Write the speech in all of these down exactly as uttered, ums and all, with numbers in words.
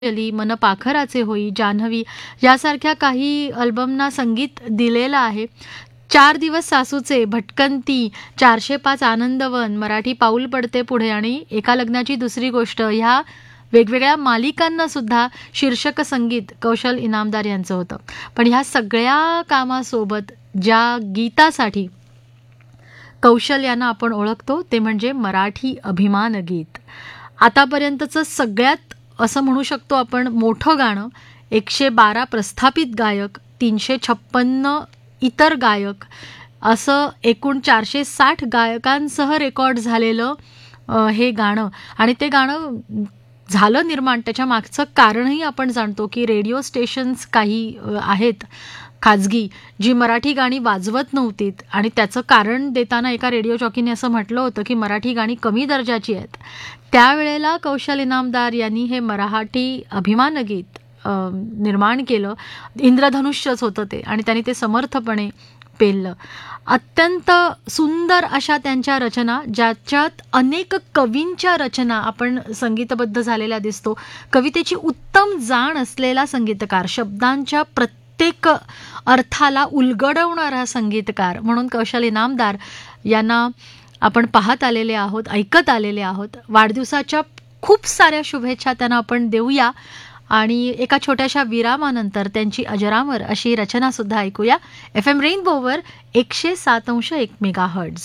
अली, मन पाखराचे होई, जान्हवी यासारख्या काही अल्बमना संगीत दिलेलं आहे. चार दिवस सासूचे, भटकंती, चारशे पाच आनंदवन, मराठी पाऊल पडते पुढे आणि एका लग्नाची दुसरी गोष्ट ह्या वेगवेगळ्या मालिकांना सुद्धा शीर्षक संगीत कौशल इनामदार यांचं होतं. पण ह्या सगळ्या कामासोबत ज्या गीतासाठी कौशल यांना आपण ओळखतो ते म्हणजे मराठी अभिमान गीत. आतापर्यंतचं सगळ्यात असं म्हणू शकतो आपण मोठं गाणं, एकशे बारा प्रस्थापित गायक, तीनशे छप्पन्न इतर गायक, असं एकूण चारशे साठ गायकांसह रेकॉर्ड झालेलं अ, हे गाणं. आणि ते गाणं झालं निर्माण त्याच्या मागचं कारणही आपण जाणतो की रेडिओ स्टेशन्स काही अ, आहेत खाजगी जी मराठी गाणी वाजवत नव्हतीत आणि त्याचं कारण देताना एका रेडिओ जॉकीने असं म्हटलं होतं की मराठी गाणी कमी दर्जाची आहेत. त्यावेळेला कौशल इनामदार यांनी हे मराठी अभिमान गीत अ, निर्माण केलं. इंद्रधनुष्यच होतं ते आणि त्यांनी ते समर्थपणे पेललं. अत्यंत सुंदर अशा त्यांच्या रचना, ज्याच्यात अनेक कवींच्या रचना आपण संगीतबद्ध झालेल्या दिसतो. कवितेची उत्तम जाण असलेला संगीतकार, शब्दांच्या प्रत्येक अर्थाला उलगडवणारा संगीतकार म्हणून कौशल इनामदार यांना आपण पाहत आलेले आहोत, ऐकत आलेले आहोत. वाढदिवसाच्या खूप साऱ्या शुभेच्छा त्यांना आपण देऊया आणि एका छोट्याशा विरामानंतर त्यांची अजरामर अशी रचनासुद्धा ऐकूया. एफ एम रेनबोवर एकशे सात अंश एक मेगा हर्ट्झ.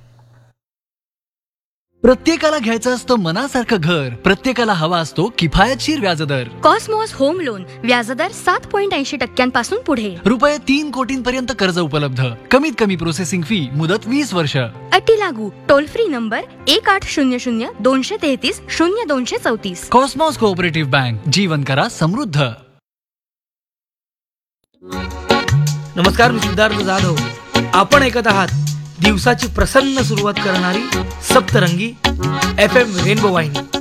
प्रत्येकाला घ्यायचं असतं मनासारखं घर, प्रत्येकाला हवा असतो किफायतशीर व्याजदर. कॉस्मॉस होम लोन व्याजदर सात पॉईंट ऐंशी टक्क्यांपासून पुढे. रुपये तीन कोटींपर्यंत कर्ज उपलब्ध, कमीत कमी प्रोसेसिंग फी, मुदत वीस वर्ष. अटी लागू. टोल फ्री नंबर एक आठ शून्य शून्य दोनशे तेहतीस शून्य दोनशे चौतीस. कॉस्मॉस कोऑपरेटिव्ह बँक, जीवन करा समृद्ध. नमस्कार, मी सिद्धार्थ जाधव. आपण ऐकत आहात दिवसाची प्रसन्न सुरुवात करणारी सप्तरंगी एफ एम रेनबो वाहिनी.